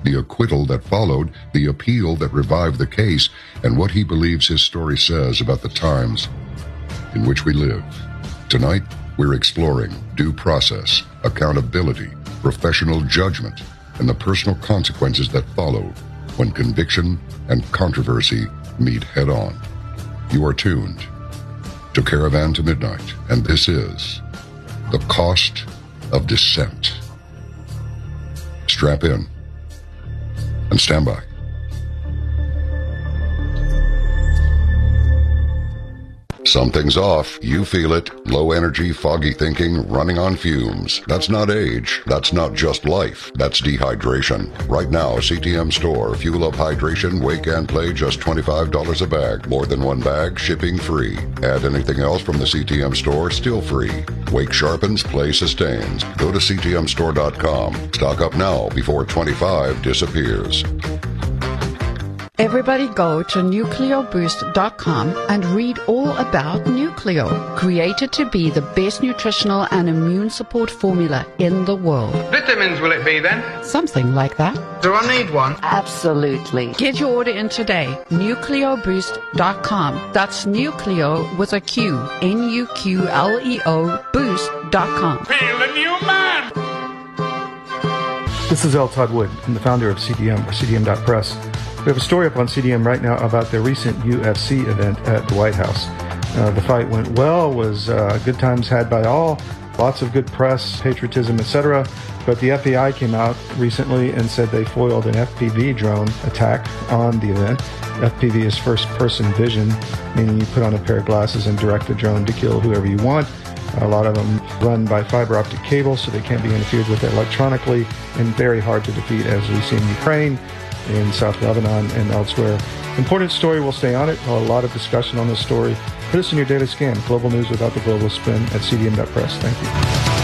the acquittal that followed, the appeal that revived the case, and what he believes his story says about the times in which we live. Tonight, we're exploring due process, accountability, professional judgment, and the personal consequences that follow when conviction and controversy meet head-on. You are tuned to Caravan to Midnight, and this is The Cost of Dissent. Strap in and stand by. Something's off. You feel it. Low energy, foggy thinking, running on fumes. That's not age. That's not just life. That's dehydration. Right now, CTM Store. Fuel Up Hydration, Wake and Play, just $25 a bag. More than one bag, shipping free. Add anything else from the CTM Store, still free. Wake sharpens, Play sustains. Go to ctmstore.com. Stock up now before 25 disappears. Everybody go to nucleoboost.com and read all about Nucleo, created to be the best nutritional and immune support formula in the world. Vitamins will it be then? Something like that. Do I need one? Absolutely. Get your order in today. Nucleoboost.com. That's Nucleo with a Q. Nucleo boost.com. Feel the new man! This is L. Todd Wood. I'm the founder of CDM, or CDM.press. We have a story up on CDM right now about the recent UFC event at the White House. The fight went well, was good times had by all, lots of good press, patriotism, etc. But the FBI came out recently and said they foiled an FPV drone attack on the event. FPV is first-person vision, meaning you put on a pair of glasses and direct the drone to kill whoever you want. A lot of them run by fiber optic cable, so they can't be interfered with electronically, and very hard to defeat, as we see in Ukraine, in South Lebanon, and elsewhere. Important story, we'll stay on it. A lot of discussion on this story. Put us in your daily scan. Global news without the global spin at cdm.press. Thank you.